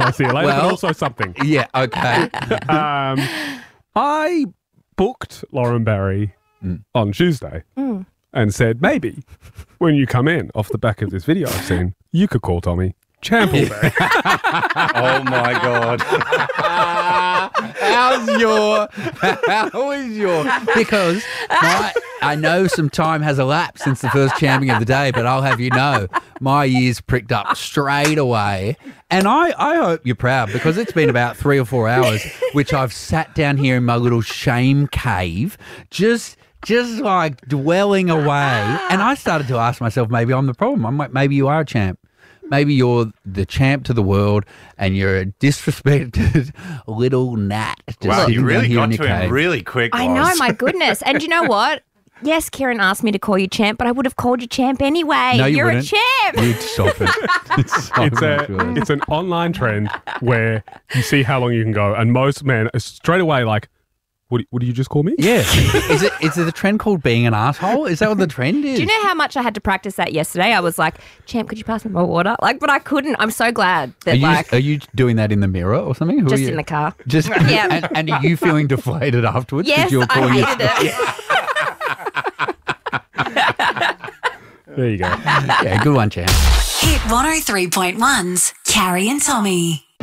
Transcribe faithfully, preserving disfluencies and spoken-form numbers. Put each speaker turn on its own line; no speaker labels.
I'll see you later,
Well-
but also something.
Yeah, okay.
Um, I booked Lauren Barry
Mm.
on Tuesday
Mm.
and said maybe when you come in off the back of this video I've seen, you could call Tommy Champleberry.
Oh, my God. How's your... How is your... Because my, I know some time has elapsed since the first champing of the day, but I'll have you know, my ears pricked up straight away. And I, I hope you're proud because it's been about three or four hours, which I've sat down here in my little shame cave, just... just like dwelling away. And I started to ask myself, maybe I'm the problem. I'm like, maybe you are a champ. Maybe you're the champ to the world and you're a disrespected little gnat. Just
Wow,
sitting
you
down
really
here
got
in
to
your
him
cave.
really quick,
I
Loz.
know, my goodness. And you know what? Yes, Kieran asked me to call you champ, but I would have called you champ anyway.
No, you
You're
wouldn't.
a champ.
You'd stop it. It's so
It's
much
a
worse.
it's an online trend where you see how long you can go, and most men are straight away like, "What? What do you just call me?"
Yeah. Is it is it a trend called being an asshole? Is that what the trend is?
Do you know how much I had to practice that yesterday? I was like, champ, could you pass me my water? Like, but I couldn't. I'm so glad
Are
that,
you,
like,
are you doing that in the mirror or something? Who are
just
you?
in the car.
Just
Yeah.
and, and are you feeling deflated afterwards? 'cause
Yes,
you're
I
calling
hated it.
There you go.
Yeah, good one, champ.
Hit one oh three point one's Carrie and Tommy.